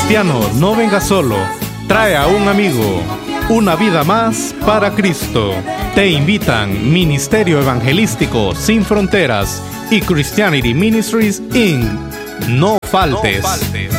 cristiano, no venga solo, trae a un amigo. Una vida más para Cristo. Te invitan Ministerio Evangelístico Sin Fronteras y Christianity Ministries Inc. No faltes.